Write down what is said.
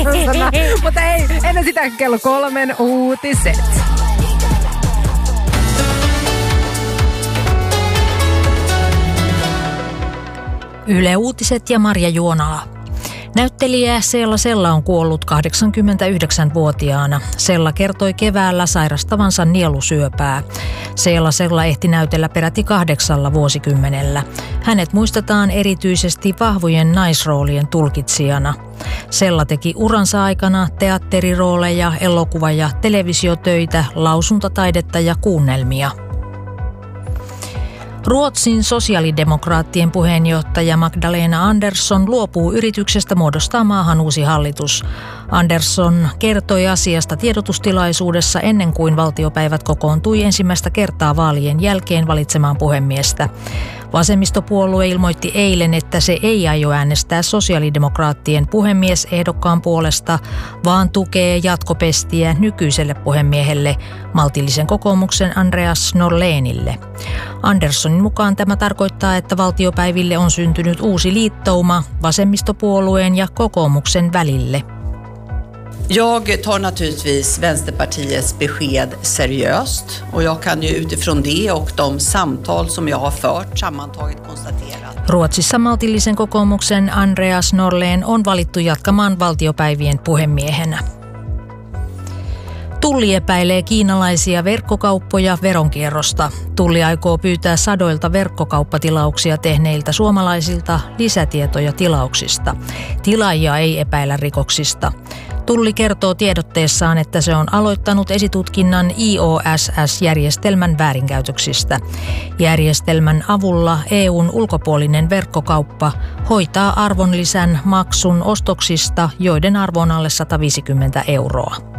Mutta ei, ennen sitä kello 3 uutiset. Yle Uutiset ja Marja Juonala. Näyttelijä Seela Sella on kuollut 89-vuotiaana. Sella kertoi keväällä sairastavansa nielusyöpää. Seela Sella ehti näytellä peräti 8 vuosikymmenellä. Hänet muistetaan erityisesti vahvojen naisroolien tulkitsijana. Sella teki uransa aikana teatterirooleja, elokuva- ja televisiotöitä, lausuntataidetta ja kuunnelmia. Ruotsin sosiaalidemokraattien puheenjohtaja Magdalena Andersson luopuu yrityksestä muodostaa maahan uusi hallitus. Andersson kertoi asiasta tiedotustilaisuudessa ennen kuin valtiopäivät kokoontui ensimmäistä kertaa vaalien jälkeen valitsemaan puhemiestä. Vasemmistopuolue ilmoitti eilen, että se ei aio äänestää sosiaalidemokraattien puhemiesehdokkaan puolesta, vaan tukee jatkopestiä nykyiselle puhemiehelle, maltillisen kokoomuksen Andreas Norlénille. Anderssonin mukaan tämä tarkoittaa, että valtiopäiville on syntynyt uusi liittouma vasemmistopuolueen ja kokoomuksen välille. Jag tar naturligtvis Vänsterpartiets besked seriöst och jag kan ju utifrån det och de samtal som jag har fört sammantaget konstatera. Ruotsissa maltillisen kokoomuksen Andreas Norlén on valittu jatkamaan valtiopäivien puhemiehenä. Tulli epäilee kiinalaisia verkkokauppoja veronkierrosta. Tulli aikoo pyytää sadoilta verkkokauppatilauksia tehneiltä suomalaisilta lisätietoja tilauksista. Tilaajia ei epäillä rikoksista. Tulli kertoo tiedotteessaan, että se on aloittanut esitutkinnan IOSS-järjestelmän väärinkäytöksistä. Järjestelmän avulla EUn ulkopuolinen verkkokauppa hoitaa arvonlisän maksun ostoksista, joiden arvo on alle 150 euroa.